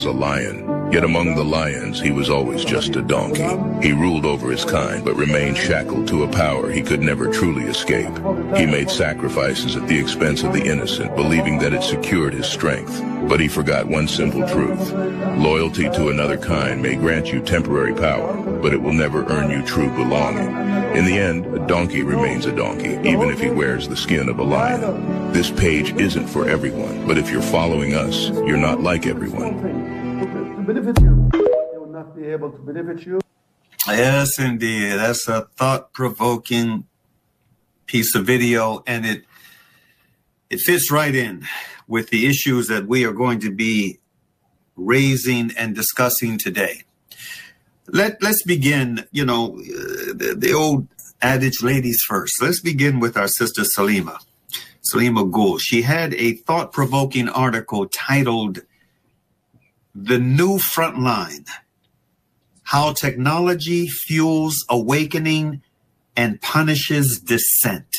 a lion, yet among the lions he was always just a donkey. He ruled over his kind, but remained shackled to a power he could never truly escape. He made sacrifices at the expense of the innocent, believing that it secured his strength. But he forgot one simple truth. Loyalty to another kind may grant you temporary power, but it will never earn you true belonging. In the end, a donkey remains a donkey, even if he wears the skin of a lion. This page isn't for everyone, but if you're following us, you're not like everyone. Benefit you. They will not be able to benefit you. Yes, indeed. That's a thought-provoking piece of video, and it fits right in with the issues that we are going to be raising and discussing today. Let's begin, the old adage, ladies first. Let's begin with our sister Salima Gul. She had a thought-provoking article titled "The New Frontline: How Technology Fuels Awakening and Punishes Dissent."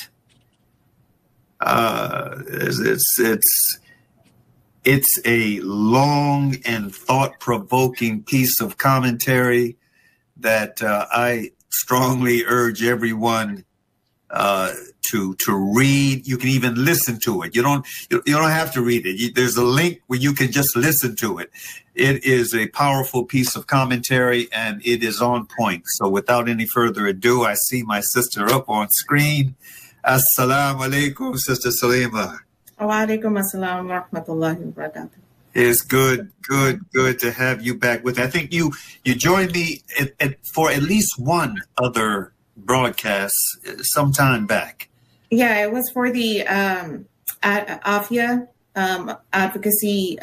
It's a long and thought-provoking piece of commentary that I strongly urge everyone to read. You can even listen to it. You don't have to read it. There's a link where you can just listen to it. It is a powerful piece of commentary, and it is on point. So without any further ado, I see my sister up on screen. Assalamu alaikum, Sister Salima. Wa alaikum assalam wa rahmatullahi wa barakatuh. It's good to have you back with. I think you joined me for at least one other broadcast some time back. Yeah, it was for the AFIA advocacy.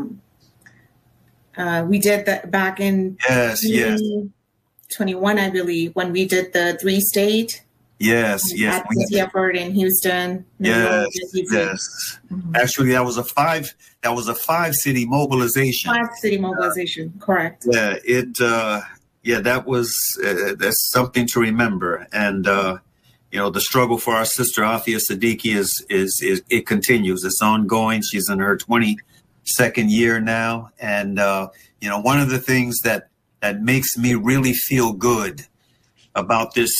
We did that back in 2021, I believe, when we did the 3-state. Yes. Advocacy effort in Houston. Yes. Mm-hmm. Actually, that was a 5-city mobilization. 5-city mobilization, correct. Yeah, that's something to remember. And the struggle for our sister Afia Siddiqui is it continues. It's ongoing. She's in her 22nd year now, and one of the things that makes me really feel good about this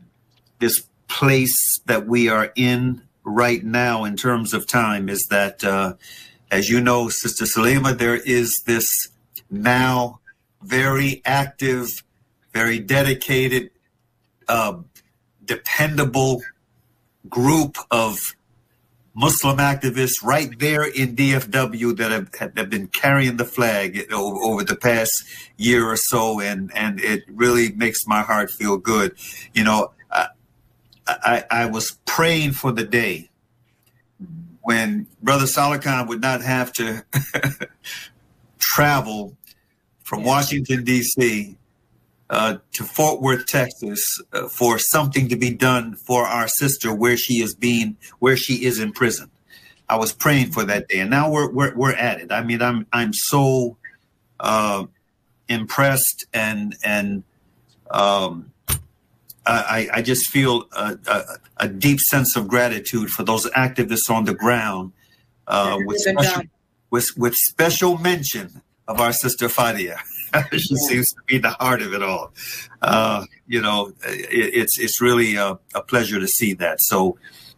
place that we are in right now in terms of time is that, as you know, Sister Salima, there is this now very active, very dedicated, dependable group of Muslim activists right there in DFW that have been carrying the flag over the past year or so, and it really makes my heart feel good. I was praying for the day when Brother Salakan would not have to travel from Washington, D.C. To Fort Worth, Texas, for something to be done for our sister where she is in prison. I was praying for that day, and now we're at it. I mean, I'm so impressed, and I just feel a deep sense of gratitude for those activists on the ground, with special mention of our sister Fadia. She seems to be the heart of it all. It's really a pleasure to see that. So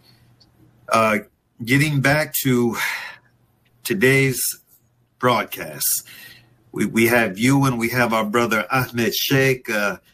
getting back to today's broadcast, we have you and we have our brother Ahmed Sheikh.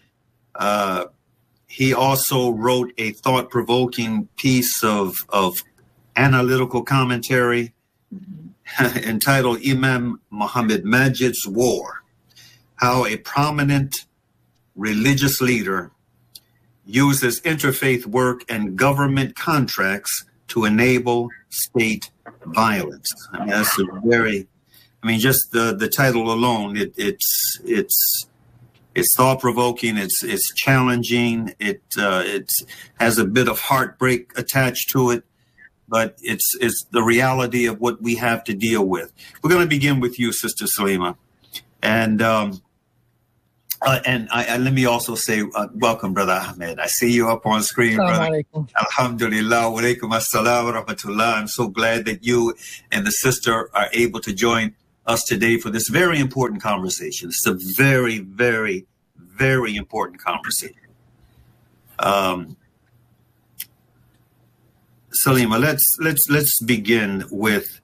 He also wrote a thought-provoking piece of analytical commentary entitled Imam Muhammad Majid's War: How a Prominent Religious Leader Uses Interfaith Work and Government Contracts to Enable State Violence. I mean, that's just the title alone, it's thought-provoking, it's challenging, it has a bit of heartbreak attached to it, but it's the reality of what we have to deal with. We're going to begin with you, Sister Salima. And let me also say, welcome, Brother Ahmed. I see you up on screen, brother. Alhamdulillah, wa alaikum assalam wa rahmatullah. I'm so glad that you and the sister are able to join us today for this very important conversation. It's a very, very, very important conversation. Salima, let's begin with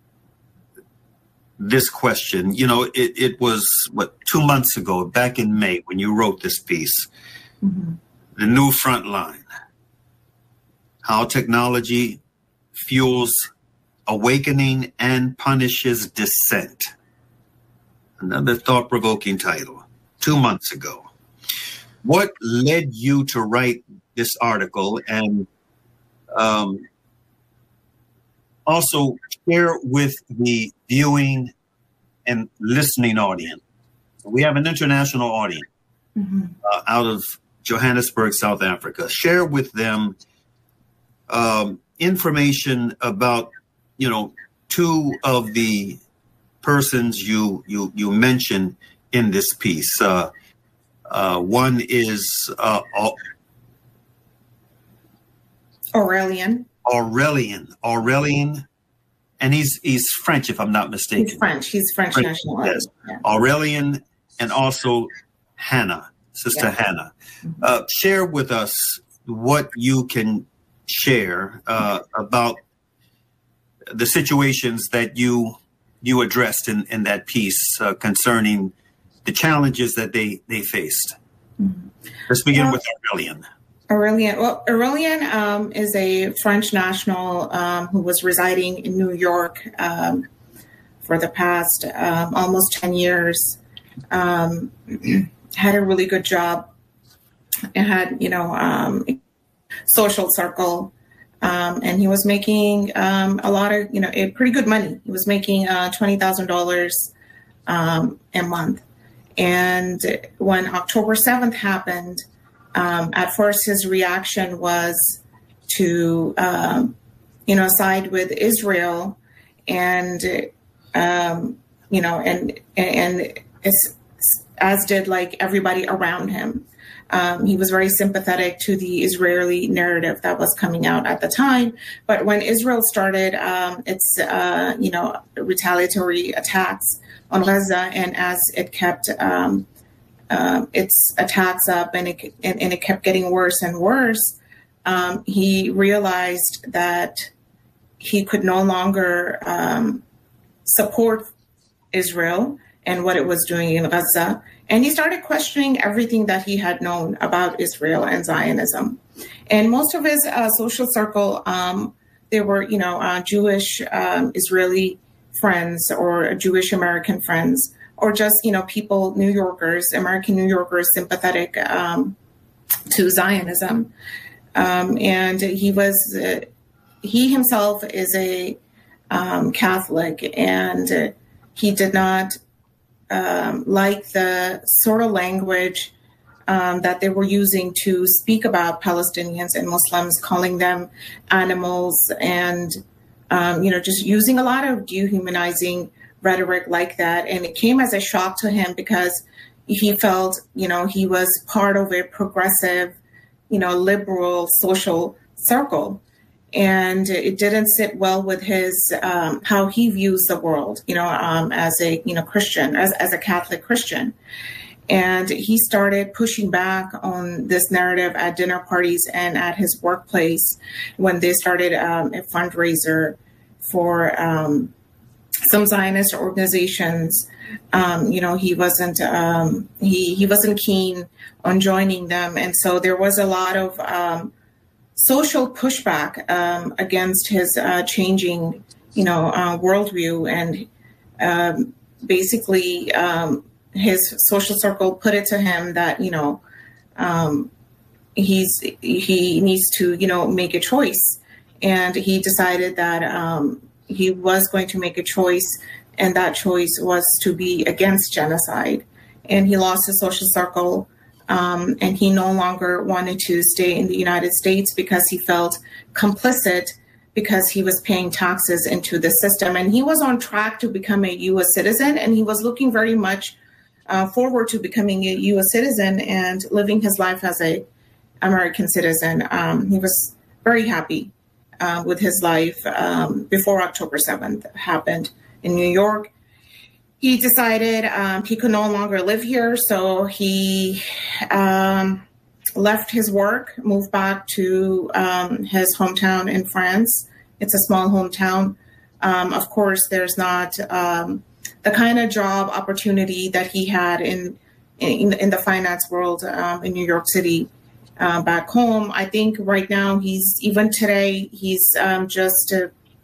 this question. You know, it was 2 months ago, back in May, when you wrote this piece, The New Front Line, how technology fuels awakening and punishes dissent. Another thought-provoking title, 2 months ago. What led you to write this article, and also share with the viewing and listening audience? We have an international audience out of Johannesburg, South Africa. Share with them information about, you know, two of the persons you mentioned in this piece. One is Aurélien, and he's French, if I'm not mistaken. He's French national. Yes, Yeah. Aurélien, and also Hannah, Sister Hannah. Share with us what you can share about the situations that you addressed in that piece concerning the challenges that they faced. Let's begin with Aurélien. Aurélien is a French national who was residing in New York for the past almost 10 years. Had a really good job. It had, social circle. And he was making a lot of, pretty good money. He was making $20,000 a month. And when October 7th happened, at first his reaction was to, side with Israel, and as did like everybody around him. He was very sympathetic to the Israeli narrative that was coming out at the time. But when Israel started its, retaliatory attacks on Gaza, and as it kept its attacks up and it kept getting worse and worse, he realized that he could no longer support Israel and what it was doing in Gaza. And he started questioning everything that he had known about Israel and Zionism. And most of his social circle, they were, Jewish Israeli friends or Jewish American friends, or just, people, New Yorkers, American New Yorkers, sympathetic to Zionism. And he himself is a Catholic, and he did not like the sort of language that they were using to speak about Palestinians and Muslims, calling them animals, and just using a lot of dehumanizing rhetoric like that. And it came as a shock to him because he felt, he was part of a progressive, liberal social circle. And it didn't sit well with his how he views the world, as a Christian, as a Catholic Christian. And he started pushing back on this narrative at dinner parties and at his workplace when they started a fundraiser for some Zionist organizations. He wasn't he wasn't keen on joining them, and so there was a lot of social pushback against his changing, worldview, and basically his social circle put it to him that he needs to make a choice, and he decided that he was going to make a choice, and that choice was to be against genocide, and he lost his social circle. And he no longer wanted to stay in the United States because he felt complicit because he was paying taxes into the system. And he was on track to become a U.S. citizen, and he was looking very much forward to becoming a U.S. citizen and living his life as a American citizen. He was very happy with his life before October 7th happened in New York. he decided he could no longer live here, so he left his work, moved back to his hometown in France. It's a small hometown. Of course, there's not the kind of job opportunity that he had in the finance world in New York City back home. I think right now even today, he's just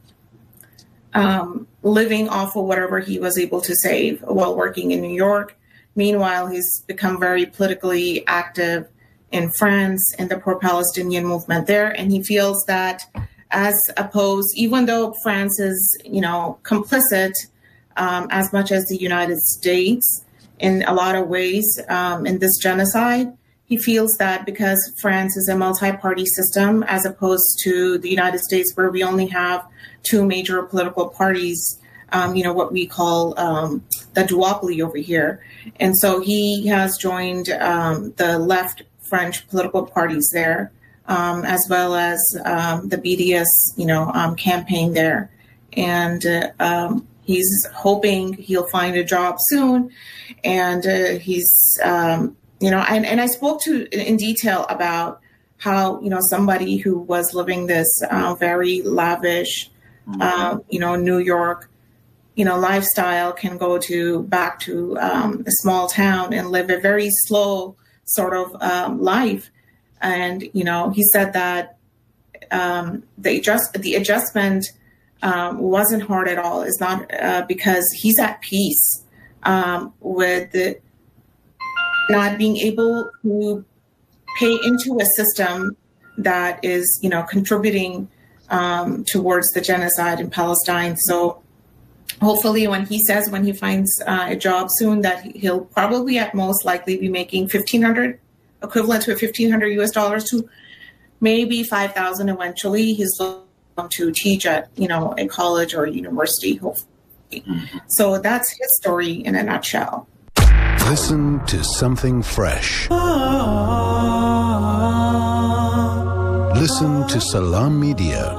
living off of whatever he was able to save while working in New York. Meanwhile, he's become very politically active in France in the pro-Palestinian movement there. And he feels that even though France is, complicit as much as the United States in a lot of ways in this genocide, he feels that because France is a multi-party system as opposed to the United States, where we only have two major political parties, what we call the duopoly over here. And so he has joined the left French political parties there, as well as the BDS, campaign there. And he's hoping he'll find a job soon. And he's, and I spoke in detail about how, somebody who was living this very lavish, New York, lifestyle can go back to a small town and live a very slow sort of life. And, he said that the adjustment wasn't hard at all. It's not because he's at peace with not being able to pay into a system that is, contributing towards the genocide in Palestine. So hopefully when he finds a job soon, that he'll probably at most likely be making $1,500, equivalent to $1,500 US to maybe $5,000 eventually. He's looking to teach at, a college or university, hopefully. Mm-hmm. So that's his story in a nutshell. Listen to something fresh. Listen to Salam Media.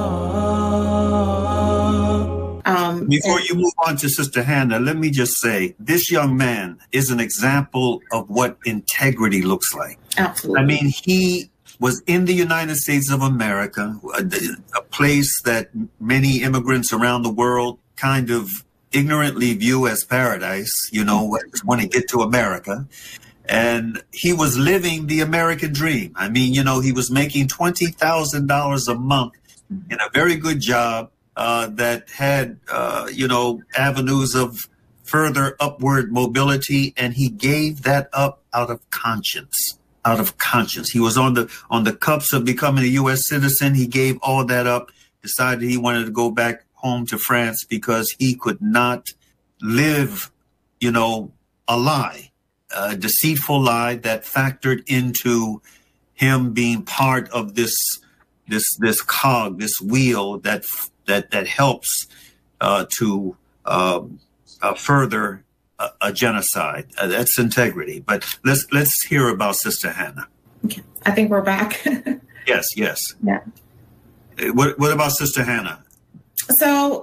Before you move on to Sister Hannah, let me just say, this young man is an example of what integrity looks like. Absolutely. I mean, he was in the United States of America, a place that many immigrants around the world kind of ignorantly view as paradise, when they get to America. And he was living the American dream. I mean, he was making $20,000 a month in a very good job that had, avenues of further upward mobility. And he gave that up out of conscience. He was on the cups of becoming a U.S. citizen. He gave all that up, decided he wanted to go back home to France because he could not live, a lie, a deceitful lie that factored into him being part of this cog, this wheel that helps to further a genocide. That's integrity. But let's hear about Sister Hannah. Okay. I think we're back. Yes. Yeah. What about Sister Hannah? So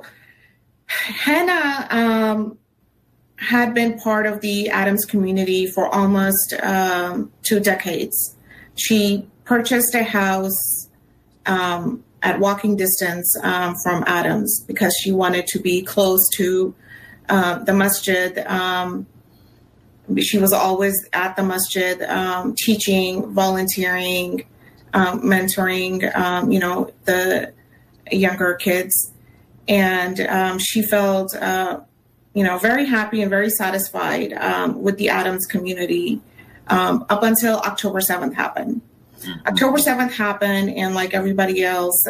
Hannah had been part of the Adams community for almost 2 decades. She purchased a house at walking distance from Adams because she wanted to be close to the masjid. She was always at the masjid, teaching, volunteering, mentoring, the younger kids. And she felt, very happy and very satisfied with the Adams community up until October 7th happened. October 7th happened, and like everybody else,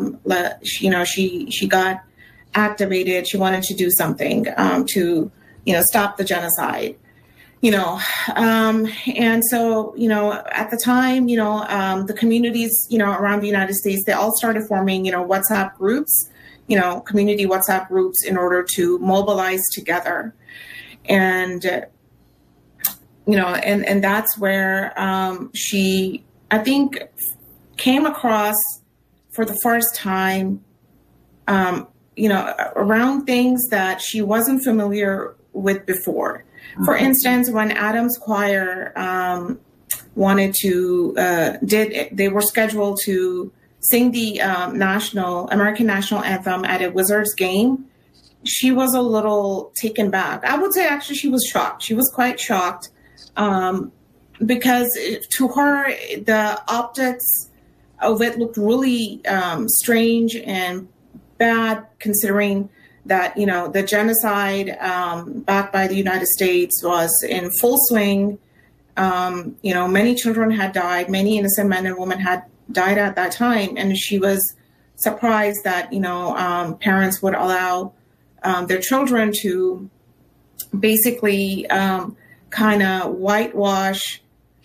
she got activated. She wanted to do something to, stop the genocide. And so, at the time, the communities, around the United States, they all started forming, WhatsApp groups, community WhatsApp groups in order to mobilize together. And, and that's where she, I think, came across for the first time, around things that she wasn't familiar with before. For instance, when Adams Choir wanted to they were scheduled to sing the American national anthem at a Wizards game, she was a little taken back. I would say actually she was shocked. She was quite shocked because to her, the optics of it looked really strange and bad, considering that, the genocide backed by the United States was in full swing. Many children had died. Many innocent men and women had died at that time. And she was surprised that, parents would allow their children to basically kind of whitewash,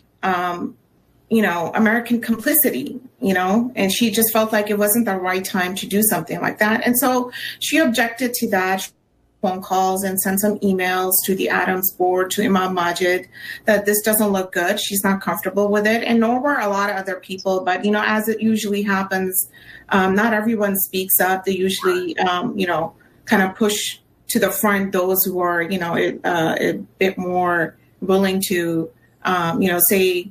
American complicity, and she just felt like it wasn't the right time to do something like that. And so she objected to that, phone calls and sent some emails to the Adams board, to Imam Majid, that this doesn't look good. She's not comfortable with it. And nor were a lot of other people. But, as it usually happens, not everyone speaks up. They usually, kind of push to the front those who are, a bit more willing to, say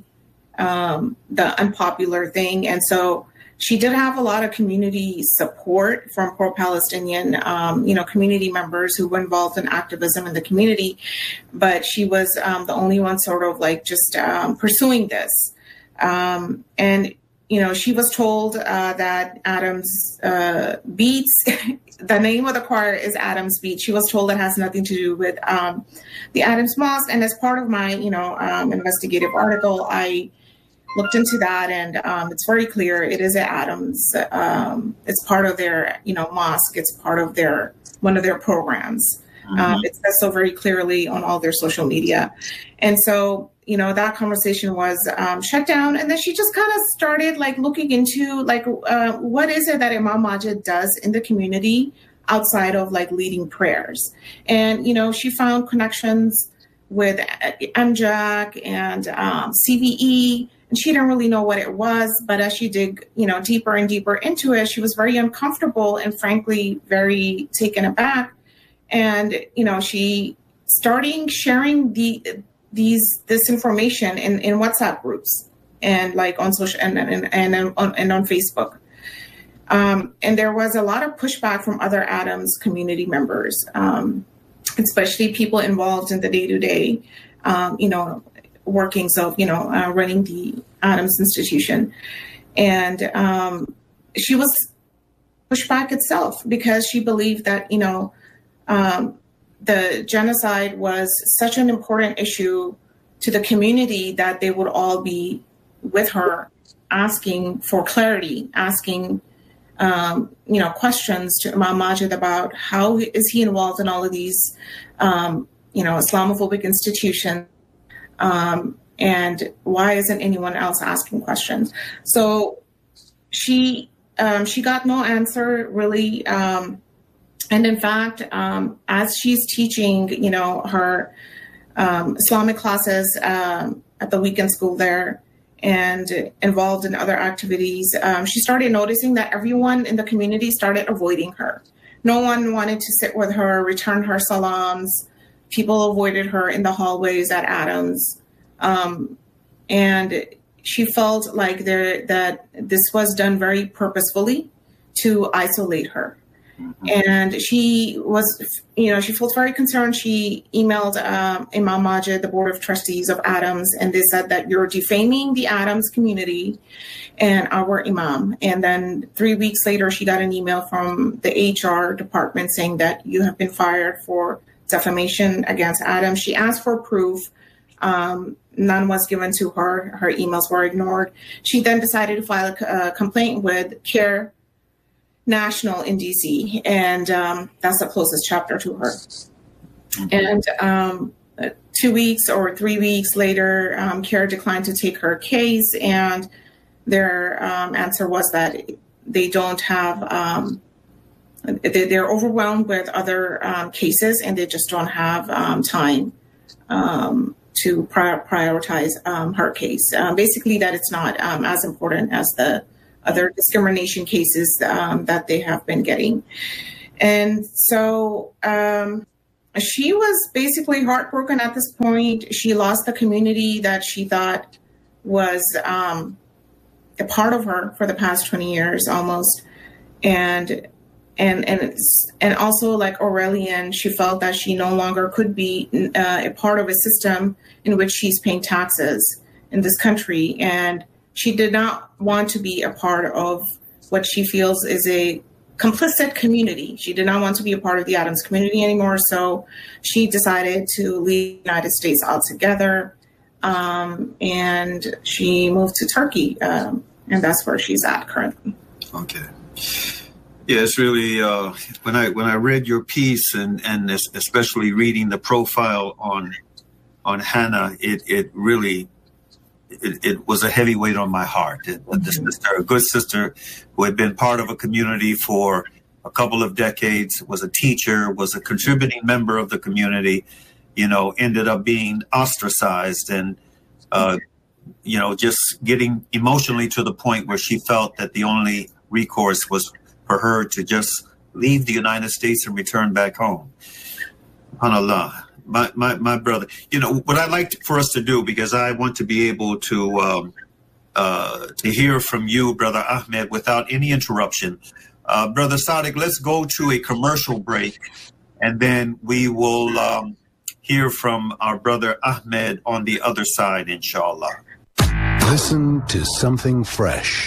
the unpopular thing. And so she did have a lot of community support from pro-Palestinian, community members who were involved in activism in the community. But she was the only one sort of like just pursuing this. And, she was told that Adams Beats, the name of the choir is Adams Beats. She was told it has nothing to do with the Adams Mosque. And as part of my, investigative article, I looked into that, and it's very clear it is at Adams. It's part of their, mosque. It's part of one of their programs. It says so very clearly on all their social media. And so, that conversation was shut down. And then she just kind of started looking into what is it that Imam Majid does in the community outside of leading prayers. And, she found connections with MJAC and CVE. And she didn't really know what it was, but as she dig, deeper and deeper into it, she was very uncomfortable and frankly, very taken aback. And, she starting sharing this information in WhatsApp groups and on social and on Facebook. And there was a lot of pushback from other Adams community members, especially people involved in the day-to-day, workings of, running the Adams Institution. And she was pushed back itself because she believed that, the genocide was such an important issue to the community that they would all be with her asking for clarity, asking, questions to Imam Majid about how is he involved in all of these, Islamophobic institutions. And why isn't anyone else asking questions? So she got no answer really. And in fact, as she's teaching, her Islamic classes at the weekend school there and involved in other activities, she started noticing that everyone in the community started avoiding her. No one wanted to sit with her, return her salams. People avoided her in the hallways at Adams. And she felt like that this was done very purposefully to isolate her. And she was, she felt very concerned. She emailed Imam Majid, the Board of Trustees of Adams, and they said that you're defaming the Adams community and our Imam. And then 3 weeks later, she got an email from the HR department saying that you have been fired for defamation against Adams. She asked for proof. None was given to her. Her emails were ignored. She then decided to file a complaint with CARE National in DC, and that's the closest chapter to her. And 2 weeks or 3 weeks later, CARE declined to take her case, and their answer was that they don't have, they're overwhelmed with other cases, and they just don't have time to prioritize her case. Basically, that it's not as important as the other discrimination cases that they have been getting. And so she was basically heartbroken at this point. She lost the community that she thought was a part of her for the past 20 years almost. And also, like Aurelian, she felt that she no longer could be a part of a system in which she's paying taxes in this country. And she did not want to be a part of what she feels is a complicit community. She did not want to be a part of the Adams community anymore. So she decided to leave the United States altogether. And she moved to Turkey. And that's where she's at currently. Okay. Yeah, it's really, when I read your piece and especially reading the profile on Hannah, it really was a heavy weight on my heart. This sister, a good sister who had been part of a community for a couple of decades, was a teacher, was a contributing member of the community, ended up being ostracized and, just getting emotionally to the point where she felt that the only recourse was for her to just leave the United States and return back home. SubhanAllah. My brother, what I'd like for us to do, because I want to be able to hear from you, Brother Ahmed, without any interruption. Brother Sadiq, let's go to a commercial break, and then we will hear from our brother Ahmed on the other side, inshallah. Listen to something fresh.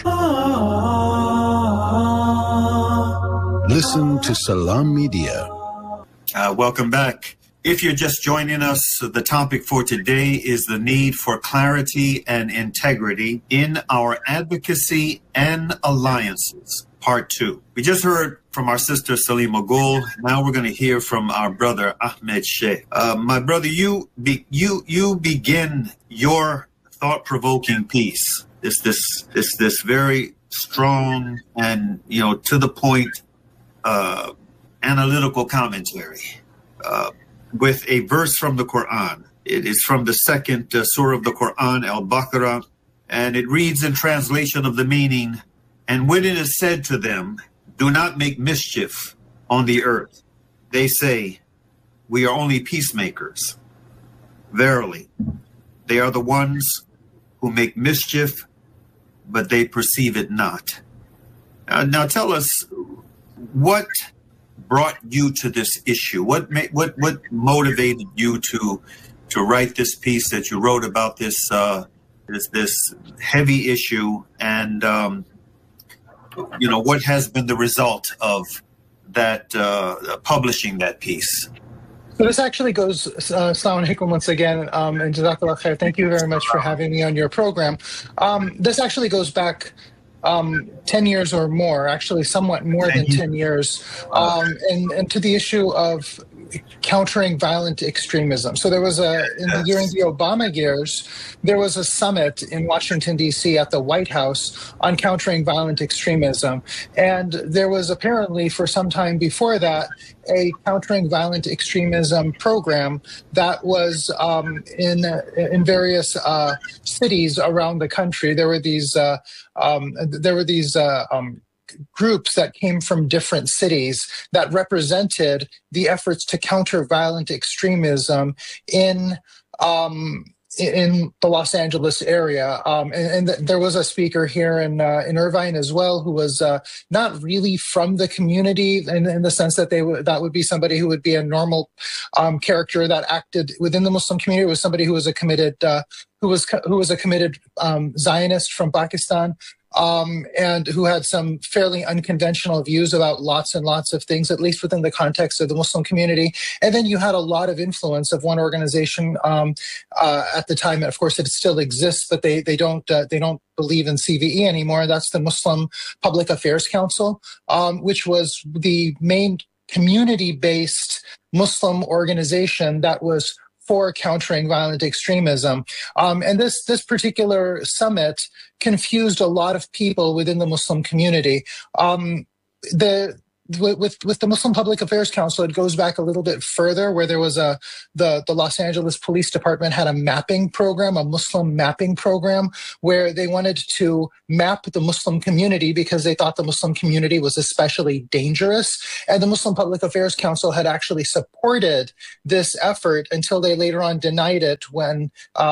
Listen to Salam Media. Welcome back. If you're just joining us, the topic for today is the need for clarity and integrity in our advocacy and alliances, part 2. We just heard from our sister Salima Gul. Now we're going to hear from our brother Ahmed Sheikh. My brother, you begin your thought-provoking piece. This very strong and to the point analytical commentary with a verse from the Quran. It is from the second surah of the Quran, Al-Baqarah, and it reads in translation of the meaning, "And when it is said to them, do not make mischief on the earth, they say, we are only peacemakers. Verily, they are the ones who make mischief, but they perceive it not." Now tell us, what brought you to this issue? What motivated you to write this piece that you wrote about this heavy issue, and what has been the result of that publishing that piece? So this actually goes, Assalamu alaikum once again, and Jazakallah khair. Thank you very much for having me on your program. This actually goes back 10 years or more, actually somewhat more than 10 years, and to the issue of countering violent extremism. So there was during the Obama years, there was a summit in Washington, D.C. at the White House on countering violent extremism. And there was apparently, for some time before that, a countering violent extremism program that was in various cities around the country. There were these groups that came from different cities that represented the efforts to counter violent extremism in the Los Angeles area. And there was a speaker here in Irvine as well who was not really from the community in the sense that that would be somebody who would be a normal character that acted within the Muslim community. It was somebody who was a committed Zionist from Pakistan. And who had some fairly unconventional views about lots and lots of things, at least within the context of the Muslim community. And then you had a lot of influence of one organization at the time. Of course, it still exists, but they don't believe in CVE anymore. That's the Muslim Public Affairs Council, which was the main community-based Muslim organization that was for countering violent extremism. And this particular summit confused a lot of people within the Muslim community. The with the Muslim Public Affairs Council, it goes back a little bit further, where there was the Los Angeles Police Department had a mapping program, a Muslim mapping program, where they wanted to map the Muslim community because they thought the Muslim community was especially dangerous. And the Muslim Public Affairs Council had actually supported this effort until they later on denied it when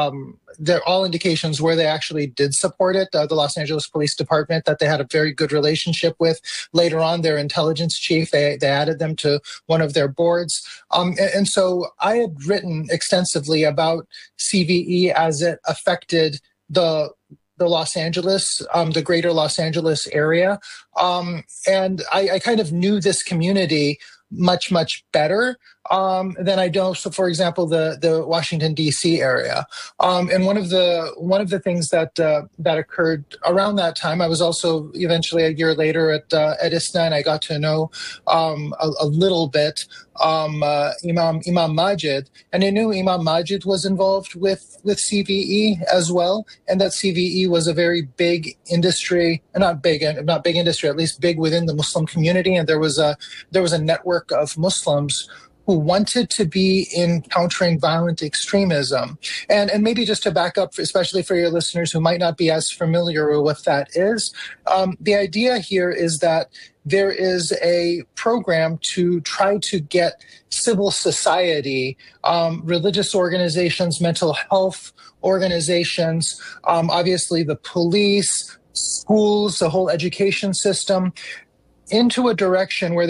all indications were they actually did support it. The Los Angeles Police Department that they had a very good relationship with. Later on, their intelligence chief, they added them to one of their boards. And so I had written extensively about CVE as it affected the Los Angeles, the greater Los Angeles area. And I kind of knew this community much, much better than I know. So, for example, the Washington D.C. area, and one of the things that occurred around that time, I was also eventually a year later at ISNA, and I got to know a little bit Imam Majid, and I knew Imam Majid was involved with CVE as well, and that CVE was a very big industry, not big industry, at least big within the Muslim community, and there was a network of Muslims who wanted to be in countering violent extremism. And maybe just to back up, especially for your listeners who might not be as familiar with what that is, the idea here is that there is a program to try to get civil society, religious organizations, mental health organizations, obviously the police, schools, the whole education system, into a direction where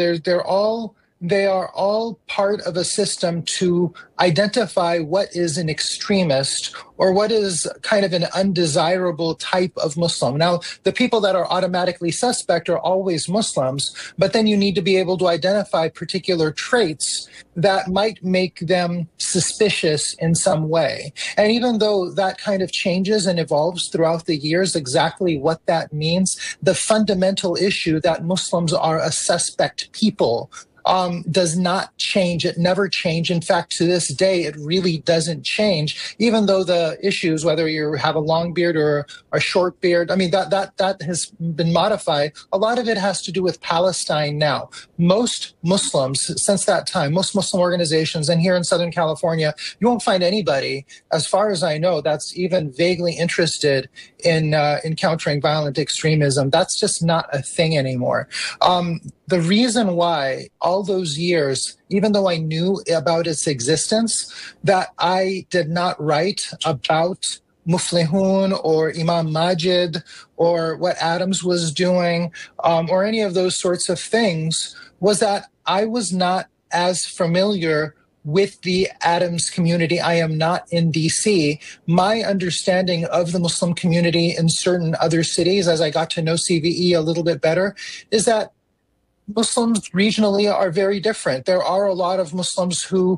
they are all part of a system to identify what is an extremist or what is kind of an undesirable type of Muslim. Now, the people that are automatically suspect are always Muslims, but then you need to be able to identify particular traits that might make them suspicious in some way. And even though that kind of changes and evolves throughout the years, exactly what that means, the fundamental issue that Muslims are a suspect people does not change. It never changed. In fact, to this day, it really doesn't change, even though the issues, whether you have a long beard or a short beard, I mean, that has been modified. A lot of it has to do with Palestine now. Most Muslims, since that time, most Muslim organizations, and here in Southern California, you won't find anybody, as far as I know, that's even vaguely interested in countering violent extremism. That's just not a thing anymore. The reason why all those years, even though I knew about its existence, that I did not write about Muflihun or Imam Majid or what Adams was doing or any of those sorts of things was that I was not as familiar with the Adams community. I am not in DC. My understanding of the Muslim community in certain other cities, as I got to know CVE a little bit better, is that Muslims regionally are very different. There are a lot of Muslims who,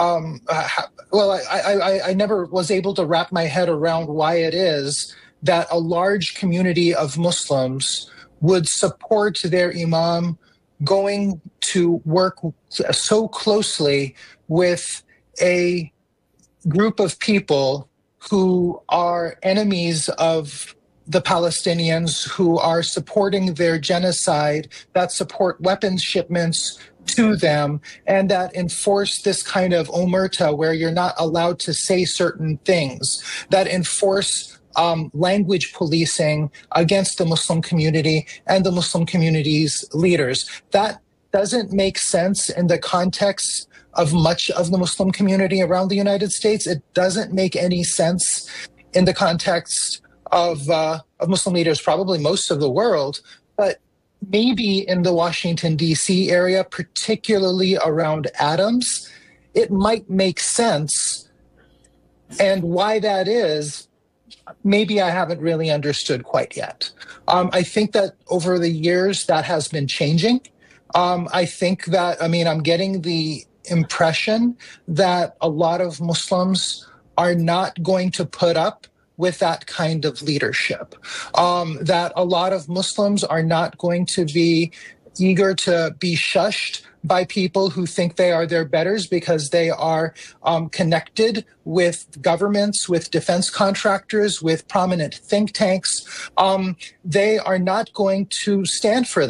I never was able to wrap my head around why it is that a large community of Muslims would support their imam going to work so closely with a group of people who are enemies of the Palestinians, who are supporting their genocide, that support weapons shipments to them, and that enforce this kind of omerta where you're not allowed to say certain things, that enforce language policing against the Muslim community and the Muslim community's leaders. That doesn't make sense in the context of much of the Muslim community around the United States. It doesn't make any sense in the context of Muslim leaders, probably most of the world, but maybe in the Washington, D.C. area, particularly around Adams, it might make sense. And why that is, maybe I haven't really understood quite yet. I think that over the years that has been changing. I think that, I'm getting the impression that a lot of Muslims are not going to put up with that kind of leadership, that a lot of Muslims are not going to be eager to be shushed by people who think they are their betters because they are connected with governments, with defense contractors, with prominent think tanks. They are not going to stand for that.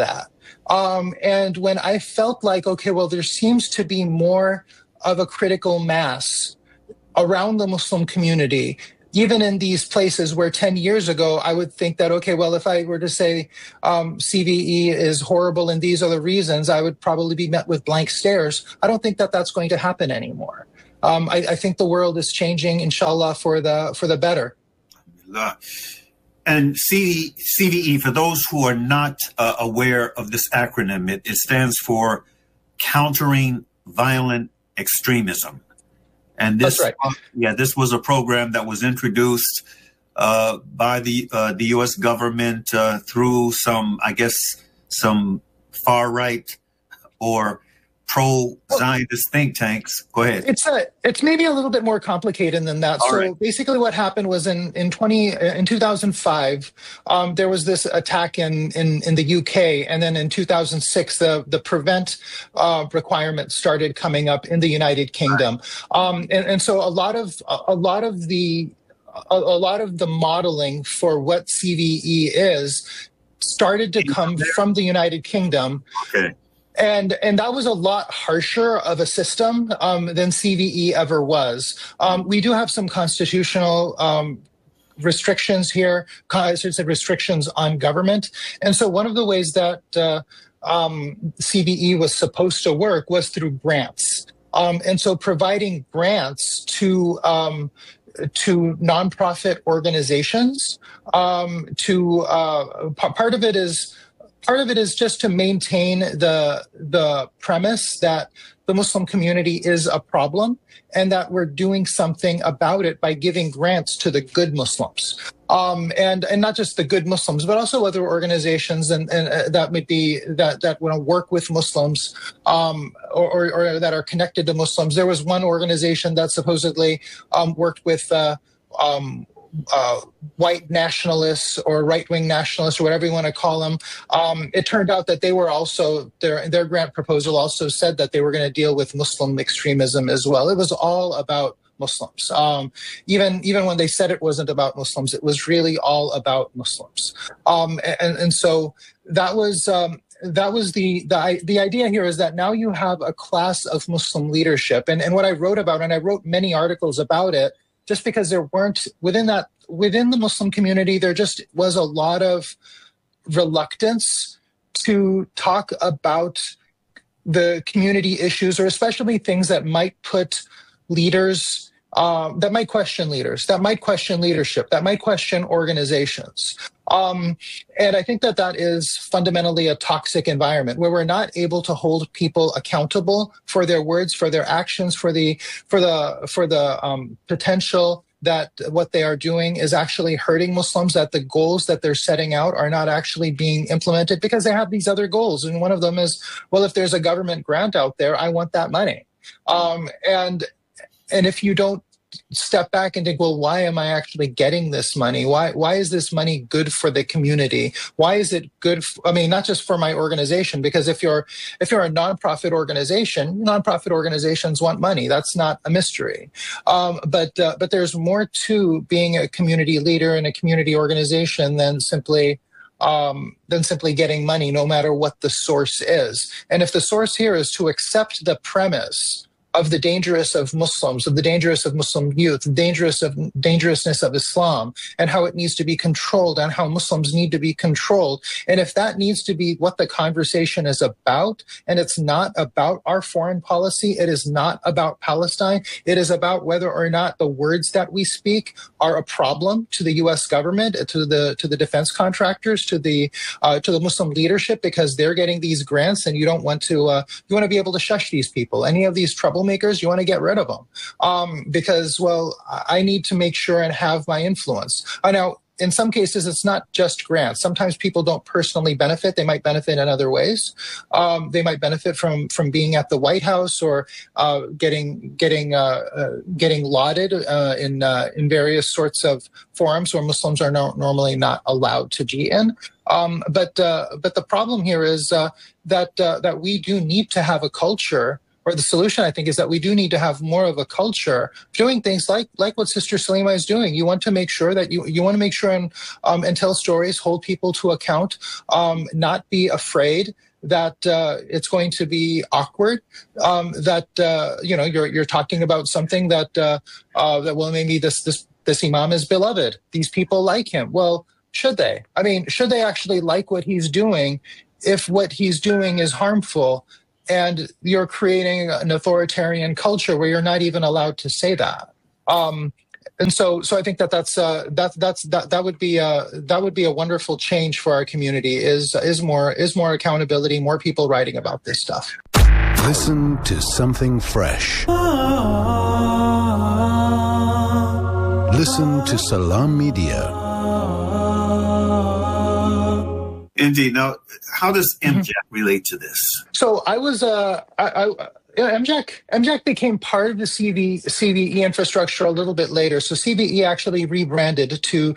And when I felt like, okay, well, there seems to be more of a critical mass around the Muslim community, even in these places where 10 years ago, I would think that, okay, well, if I were to say CVE is horrible and these are the reasons, I would probably be met with blank stares. I don't think that that's going to happen anymore. I think the world is changing, inshallah, for the better. And CVE, for those who are not aware of this acronym, it stands for Countering Violent Extremism. And this, that's right. This was a program that was introduced by the U.S. government through some far right or pro-Zionist think tanks. Go ahead. It's maybe a little bit more complicated than that. Basically what happened was in 2005, there was this attack in the UK, and then in 2006, the prevent requirement started coming up in the United Kingdom. And so a lot of the modeling for what CVE is started to come from the United Kingdom. Okay. And that was a lot harsher of a system than CVE ever was. We do have some constitutional restrictions here, restrictions on government. And so one of the ways that CVE was supposed to work was through grants. And so providing grants to nonprofit organizations, part of it is just to maintain the premise that the Muslim community is a problem and that we're doing something about it by giving grants to the good Muslims. And not just the good Muslims, but also other organizations and that might be that want to work with Muslims or that are connected to Muslims. There was one organization that supposedly worked with white nationalists or right-wing nationalists or whatever you want to call them. It turned out that they were also, their grant proposal also said that they were going to deal with Muslim extremism as well. It was all about Muslims. Even when they said it wasn't about Muslims, it was really all about Muslims. And so that was the idea here, is that now you have a class of Muslim leadership. And what I wrote about, and I wrote many articles about it, just because there weren't, within the Muslim community, there just was a lot of reluctance to talk about the community issues, or especially things that might put leaders, that might question leaders, that might question leadership, that might question organizations. And I think that is fundamentally a toxic environment where we're not able to hold people accountable for their words, for their actions, for the potential that what they are doing is actually hurting Muslims, that the goals that they're setting out are not actually being implemented because they have these other goals. And one of them is, well, if there's a government grant out there, I want that money. And if you don't step back and think, well, why am I actually getting this money? Why is this money good for the community? Why is it good? Not just for my organization, because if you're a nonprofit organization, nonprofit organizations want money. That's not a mystery. But there's more to being a community leader in a community organization than simply getting money, no matter what the source is. And if the source here is to accept the premise of the dangerous of Muslims, of the dangerous of Muslim youth, the dangerousness of Islam, and how it needs to be controlled, and how Muslims need to be controlled. And if that needs to be what the conversation is about, and it's not about our foreign policy, it is not about Palestine, it is about whether or not the words that we speak are a problem to the U.S. government, to the defense contractors, to the Muslim leadership, because they're getting these grants, and you don't want to you want to be able to shush these people. Any of these troublemakers, you want to get rid of them because, well, I need to make sure and have my influence. Now, in some cases, it's not just grants. Sometimes people don't personally benefit. They might benefit in other ways. They might benefit from being at the White House or getting lauded in various sorts of forums where Muslims are normally not allowed to be in. But the problem here is that we do need to have a culture or the solution, I think, is that we do need to have more of a culture doing things like what Sister Salima is doing. You want to make sure that you want to make sure and tell stories, hold people to account, not be afraid that it's going to be awkward, that you're talking about something that well, maybe this imam is beloved. These people like him. Well, should they? I mean, should they actually like what he's doing if what he's doing is harmful and you're creating an authoritarian culture where you're not even allowed to say that? And so I think that would be a wonderful change for our community. Is more accountability, more people writing about this stuff. Listen to something fresh. Listen to Salam Media. Indeed. Now, how does MJAC relate to this? So I was MJAC became part of the CVE infrastructure a little bit later. So CVE actually rebranded to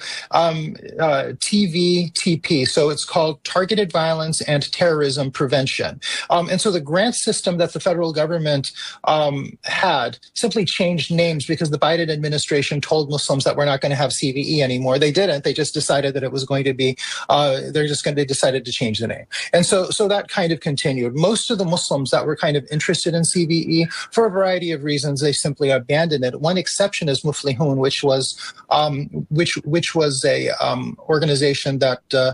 TVTP. So it's called Targeted Violence and Terrorism Prevention. And so the grant system that the federal government had simply changed names because the Biden administration told Muslims that we're not going to have CVE anymore. They didn't. They just decided that it was going to be, they decided to change the name. And so that kind of continued. Most of the Muslims that were kind of interested in CVE, for a variety of reasons, they simply abandoned it. One exception is Muflihun, which was a organization that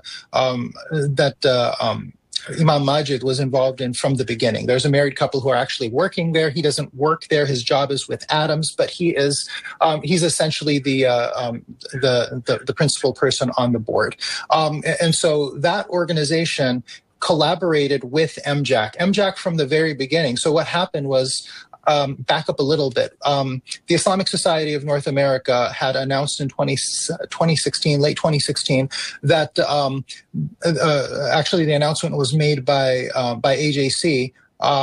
Imam Majid was involved in from the beginning. There's a married couple who are actually working there. He doesn't work there. His job is with Adams, but he's essentially the principal person on the board. And so that organization collaborated with MJAC. MJAC from the very beginning. So what happened was, back up a little bit. The Islamic Society of North America had announced in 2016, late 2016, that actually the announcement was made by AJC.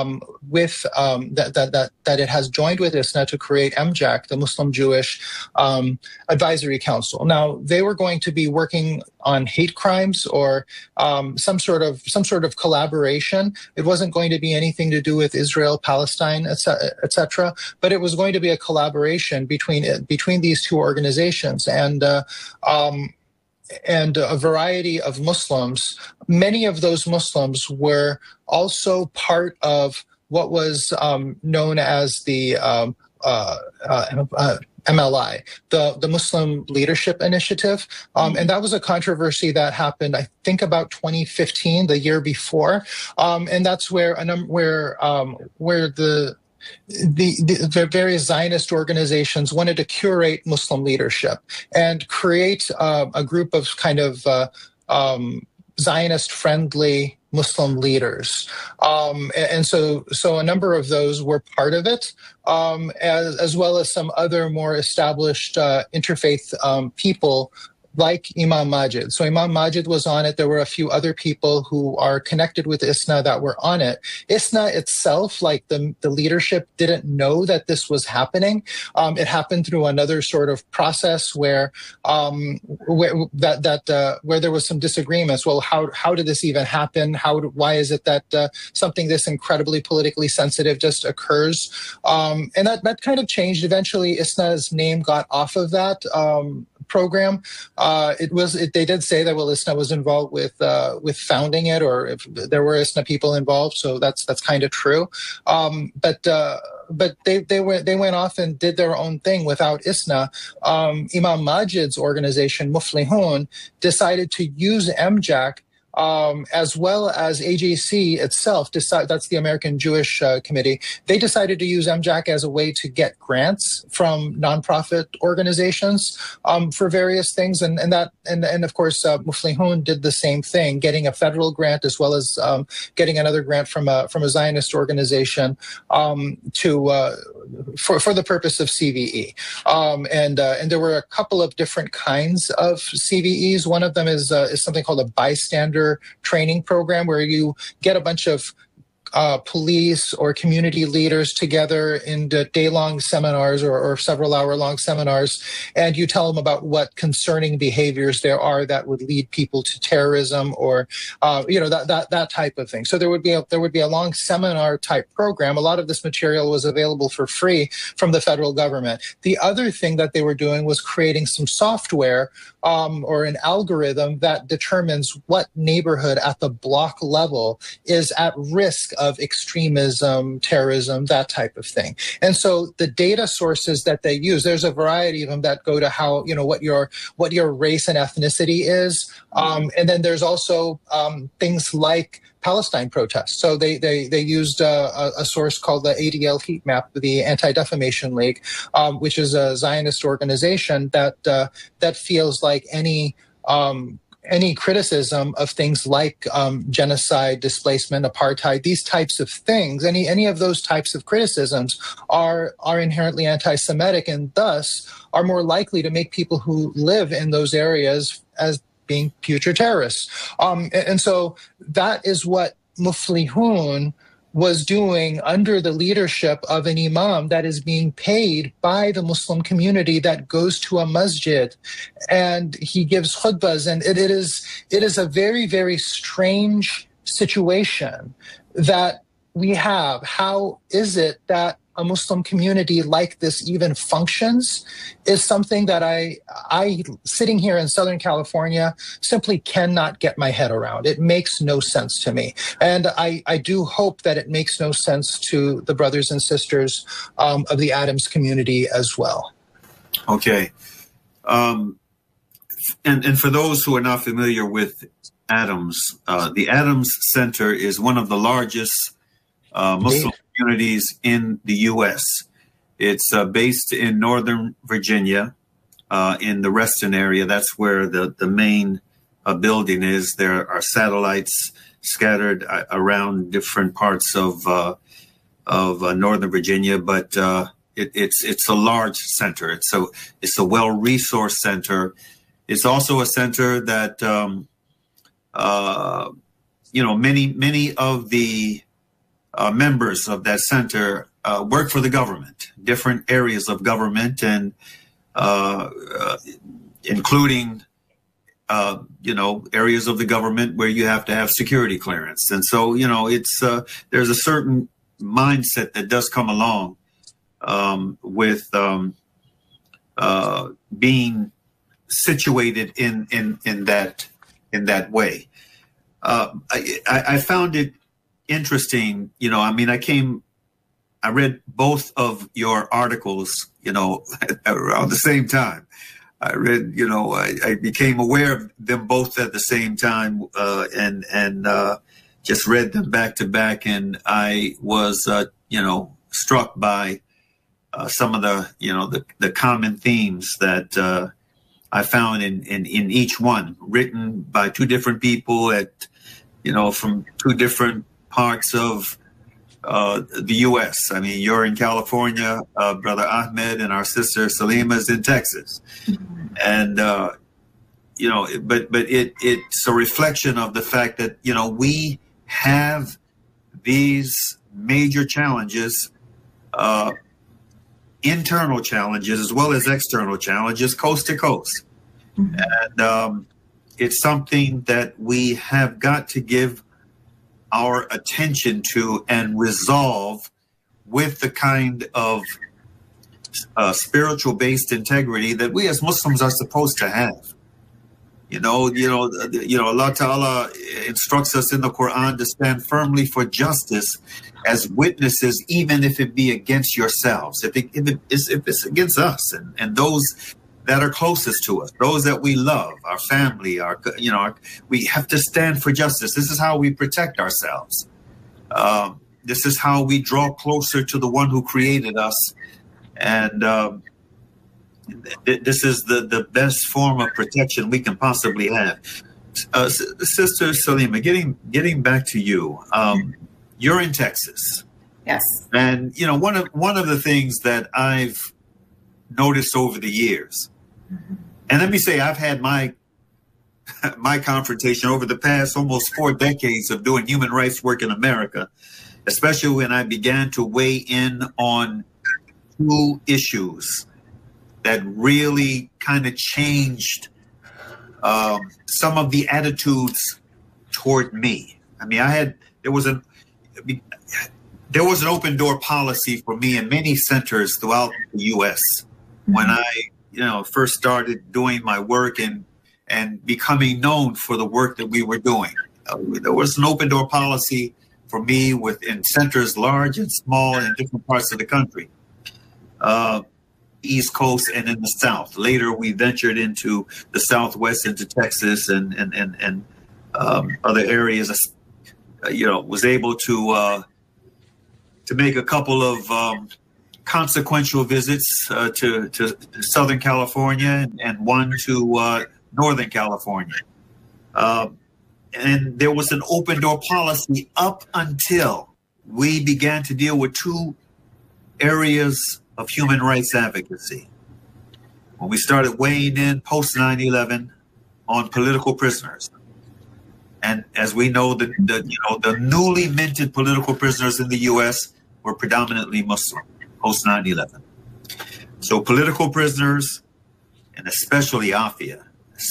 That it has joined with ISNA to create MJAC, the Muslim Jewish Advisory Council. Now, they were going to be working on hate crimes or some sort of collaboration. It wasn't going to be anything to do with Israel, Palestine, etc. But it was going to be a collaboration between these two organizations and a variety of Muslims. Many of those Muslims were also part of what was known as the MLI, the Muslim Leadership Initiative. And that was a controversy that happened, I think, about 2015, the year before. And that's where the various Zionist organizations wanted to curate Muslim leadership and create a group of kind of Zionist-friendly Muslim leaders. And so a number of those were part of it, as well as some other more established interfaith people like Imam Majid. So Imam Majid was on it. There were a few other people who are connected with ISNA that were on it. ISNA itself, like the leadership, didn't know that this was happening. It happened through another sort of process where there was some disagreements. Well, how did this even happen? Why is it that something this incredibly politically sensitive just occurs? And that kind of changed. Eventually, ISNA's name got off of that program. They did say that ISNA was involved with founding it, or if there were ISNA people involved. So that's kind of true. But they went off and did their own thing without ISNA. Imam Majid's organization, Muflihun, decided to use MJAC as well as AJC itself. That's the American Jewish Committee. They decided to use MJAC as a way to get grants from nonprofit organizations for various things, and of course Muflihun did the same thing, getting a federal grant as well as getting another grant from a Zionist organization for the purpose of CVE. And there were a couple of different kinds of CVEs. One of them is something called a bystander training program, where you get a bunch of police or community leaders together in day-long seminars or several hour-long seminars, and you tell them about what concerning behaviors there are that would lead people to terrorism or that type of thing. So there would be a long seminar type program. A lot of this material was available for free from the federal government. The other thing that they were doing was creating some software or an algorithm that determines what neighborhood at the block level is at risk of extremism, terrorism, that type of thing. And so the data sources that they use, there's a variety of them that go to how, what your race and ethnicity is. And then there's also things like Palestine protests. So they used a source called the ADL Heat Map, the Anti-Defamation League, which is a Zionist organization that feels like any criticism of things like genocide, displacement, apartheid, these types of things, any of those types of criticisms are inherently anti-Semitic and thus are more likely to make people who live in those areas as being future terrorists. And so that is what Muflihun was doing under the leadership of an imam that is being paid by the Muslim community that goes to a masjid, and he gives khutbahs, and it is a very, very strange situation that we have. How is it that a Muslim community like this even functions is something that I sitting here in Southern California simply cannot get my head around. It makes no sense to me. And I do hope that it makes no sense to the brothers and sisters of the Adams community as well. Okay. And for those who are not familiar with Adams, the Adams Center is one of the largest Muslim communities in the U.S. It's based in Northern Virginia, in the Reston area. That's where the main building is. There are satellites scattered around different parts of Northern Virginia, but it's a large center. It's a well-resourced center. It's also a center that many of the members of that center work for the government, different areas of government, and including areas of the government where you have to have security clearance. And so it's there's a certain mindset that does come along with being situated in that way. I found it interesting, I read both of your articles, around the same time. I read, I became aware of them both at the same time, and just read them back to back. And I was, struck by some of the common themes that I found in each one, written by two different people from two different parts of the U.S. I mean, you're in California, Brother Ahmed, and our sister Salima is in Texas. And, but it's a reflection of the fact that, we have these major challenges, internal challenges as well as external challenges, coast to coast. And it's something that we have got to give our attention to and resolve with the kind of spiritual-based integrity that we as Muslims are supposed to have. Allah Ta'ala instructs us in the Quran to stand firmly for justice as witnesses, even if it be against yourselves, if it's against us and those that are closest to us, those that we love, our family, we have to stand for justice. This is how we protect ourselves. This is how we draw closer to the one who created us. And this is the best form of protection we can possibly have. Sister Salima, getting back to you, you're in Texas. Yes. And, one of the things that I've noticed over the years, and let me say, I've had my confrontation over the past almost 4 decades of doing human rights work in America. especially when I began to weigh in on two issues that really kind of changed some of the attitudes toward me. I mean, there was an open door policy for me in many centers throughout the U.S. when I, first started doing my work and becoming known for the work that we were doing. There was an open door policy for me in centers large and small in different parts of the country, East Coast and in the South. Later, we ventured into the Southwest, into Texas and other areas. Was able to make a couple of consequential visits to Southern California and one to Northern California. And there was an open door policy up until we began to deal with two areas of human rights advocacy. When we started weighing in post 9/11 on political prisoners. And as we know, the newly minted political prisoners in the U.S. were predominantly Muslim post 9/11. So political prisoners, and especially Afia,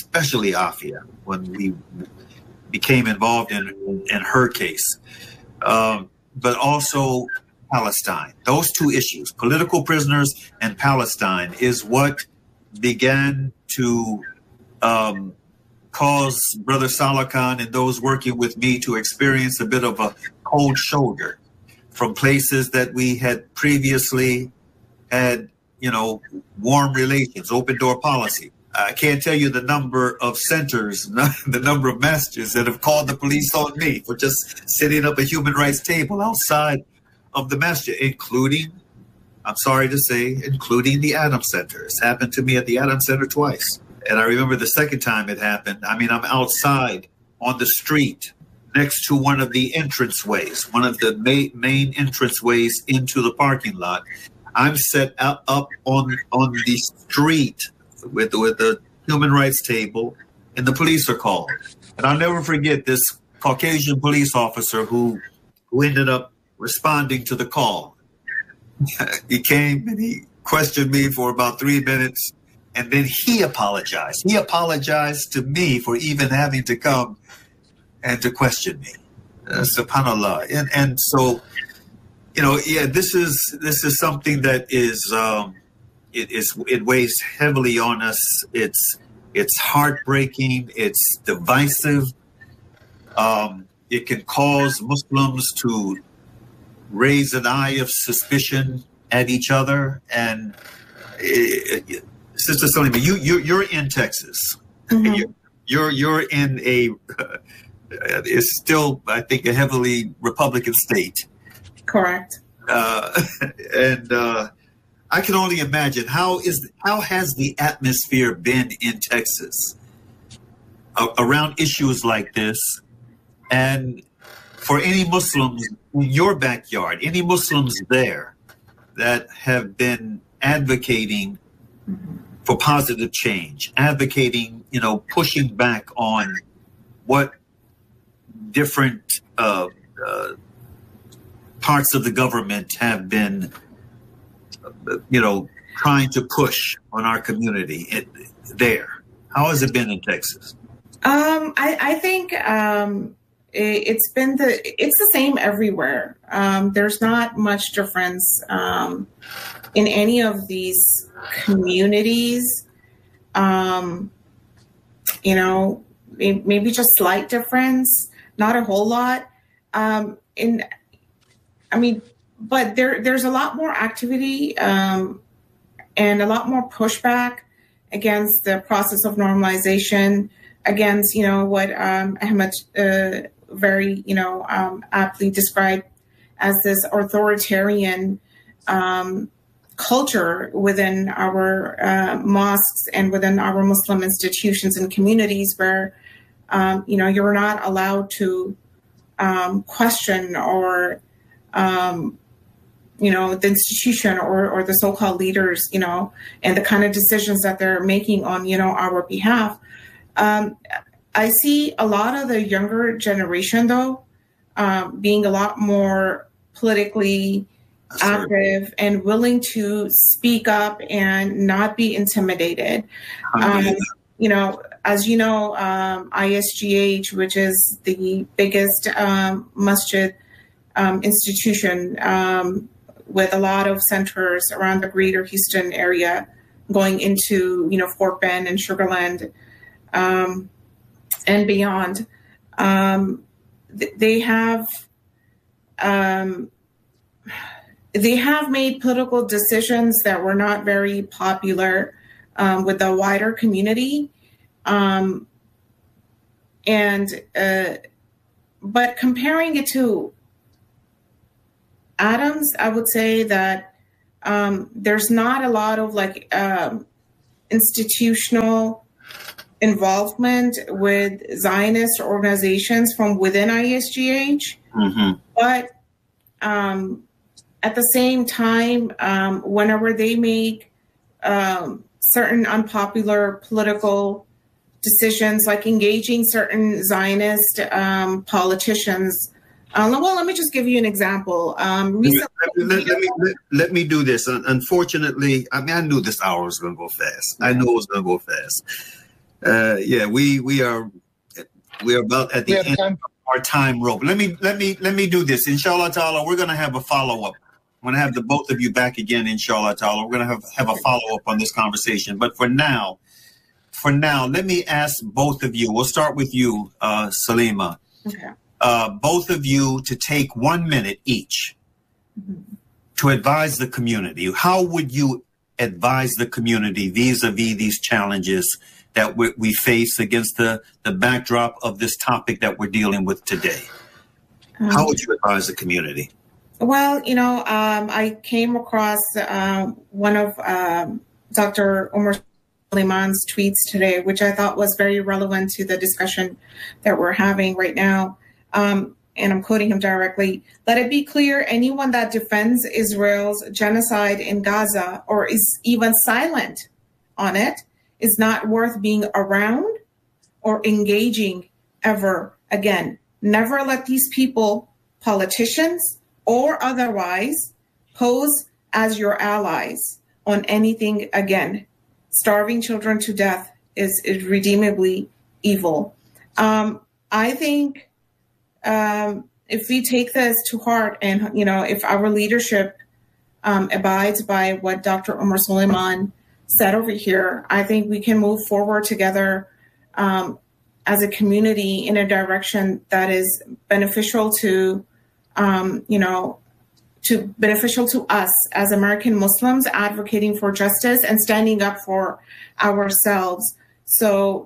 when we became involved in her case, but also Palestine. Those two issues, political prisoners and Palestine, is what began to cause Brother Salah Khan and those working with me to experience a bit of a cold shoulder from places that we had previously had, warm relations, open door policy. I can't tell you the number of centers, the number of masters that have called the police on me for just setting up a human rights table outside of the masjid, including, I'm sorry to say, including the Adams Center. It's happened to me at the Adams Center twice. And I remember the second time it happened, I'm outside on the street next to one of the entranceways, one of the main entranceways into the parking lot. I'm set up on the street with a human rights table, and the police are called. And I'll never forget this Caucasian police officer who ended up responding to the call. He came and he questioned me for about 3 minutes, and then he apologized. He apologized to me for even having to come and to question me. SubhanAllah. And so, this is something that is it weighs heavily on us. It's heartbreaking. It's divisive. It can cause Muslims to raise an eye of suspicion at each other. And Sister Salima, you're in Texas. Mm-hmm. You're in it's still, I think, a heavily Republican state. Correct. And I can only imagine how has the atmosphere been in Texas around issues like this, and for any Muslims in your backyard, any Muslims there that have been advocating for positive change, advocating, pushing back on what different parts of the government have been, trying to push on our community there. How has it been in Texas? I think it's the same everywhere. There's not much difference in any of these communities. Maybe just slight difference, not a whole lot. But there's a lot more activity and a lot more pushback against the process of normalization, against, what Ahmed very, aptly described as this authoritarian culture within our mosques and within our Muslim institutions and communities where, you're not allowed to question or the institution or the so-called leaders, and the kind of decisions that they're making on, our behalf. I see a lot of the younger generation, though, being a lot more politically active and willing to speak up and not be intimidated. You know, as you know, ISGH, which is the biggest masjid institution with a lot of centers around the greater Houston area, going into, you know, Fort Bend and Sugar Land and beyond. They have made political decisions that were not very popular with the wider community. But comparing it to Adams, I would say that there's not a lot of like institutional involvement with Zionist organizations from within ISGH. But at the same time, whenever they make certain unpopular political decisions, like engaging certain Zionist politicians. Well, let me just give you an example. Let me do this. Unfortunately, I mean, I knew this hour was going to go fast. I knew it was going to go fast. Yeah, we are about at the end of our time rope. Let me do this. Inshallah ta'ala, we're going to have a follow-up. I'm going to have the both of you back again, inshallah ta'ala. We're going to have a follow-up on this conversation. But for now, let me ask both of you. We'll start with you, Salima. Okay. Both of you to take 1 minute each to advise the community. How would you advise the community vis-a-vis these challenges that we face against the backdrop of this topic that we're dealing with today? How would you advise the community? Well, you know, I came across one of Dr. Omar Suleiman's tweets today, which I thought was very relevant to the discussion that we're having right now. And I'm quoting him directly. "Let it be clear, anyone that defends Israel's genocide in Gaza or is even silent on it is not worth being around or engaging ever again. Never let these people, politicians or otherwise, pose as your allies on anything again. Starving children to death is irredeemably evil." I think if we take this to heart and, you know, if our leadership abides by what Dr. Omar Suleiman said over here, I think we can move forward together as a community in a direction that is beneficial to, beneficial to us as American Muslims, advocating for justice and standing up for ourselves. So,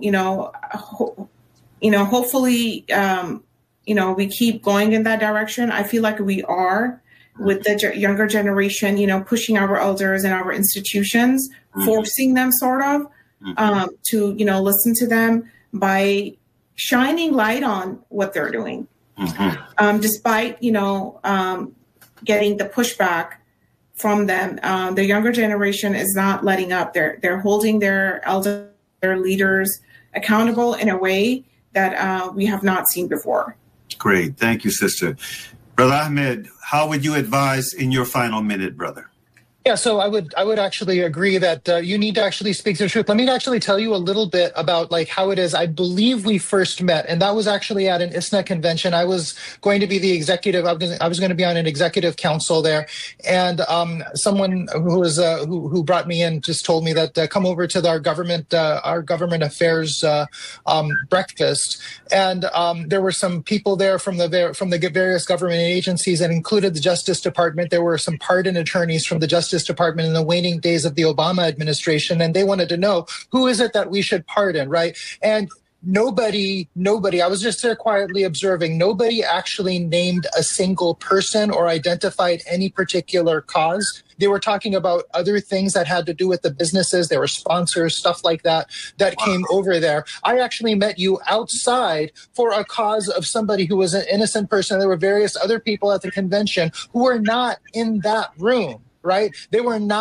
hopefully, we keep going in that direction. I feel like we are, with the younger generation, pushing our elders and our institutions, forcing them sort of to, listen to them by shining light on what they're doing. Despite, getting the pushback from them, the younger generation is not letting up. They're holding their elder leaders accountable in a way that we have not seen before. Great. Thank you, sister. Brother Ahmed, how would you advise in your final minute, brother? Yeah, so I would actually agree that you need to actually speak the truth. Let me actually tell you a little bit about how it is. I believe we first met, and that was actually at an ISNA convention. I was going to be the executive. I was going to be on an executive council there, and someone who brought me in just told me that come over to our government affairs breakfast, and there were some people there from the various government agencies, and included the Justice Department. There were some pardon attorneys from the Justice Department in the waning days of the Obama administration, and they wanted to know who is it that we should pardon, right? And nobody, I was just there quietly observing, nobody actually named a single person or identified any particular cause. They were talking about other things that had to do with the businesses. There were sponsors, stuff like that came over there. I actually met you outside for a cause of somebody who was an innocent person. There were various other people at the convention who were not in that room. Right? They were not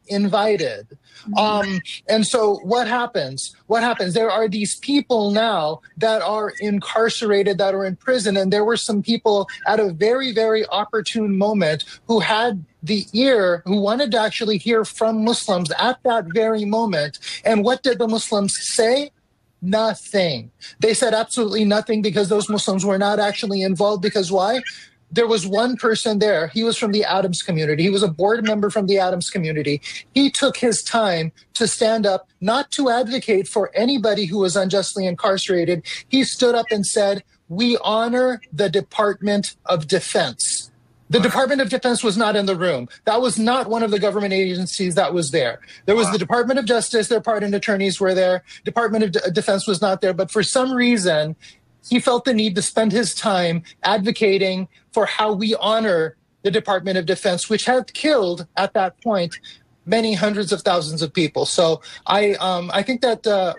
invited. And so what happens? There are these people now that are incarcerated, that are in prison. And there were some people at a very, very opportune moment who had the ear, who wanted to actually hear from Muslims at that very moment. And what did the Muslims say? Nothing. They said absolutely nothing, because those Muslims were not actually involved. Because why? There was one person there. He was from the Adams community. He was a board member from the Adams community. He took his time to stand up, not to advocate for anybody who was unjustly incarcerated. He stood up and said, "We honor the Department of Defense." The Department of Defense was not in the room. That was not one of the government agencies that was there. There was the Department of Justice, their pardon attorneys were there. Department of Defense was not there. But for some reason, he felt the need to spend his time advocating for how we honor the Department of Defense, which had killed at that point many hundreds of thousands of people. So I think that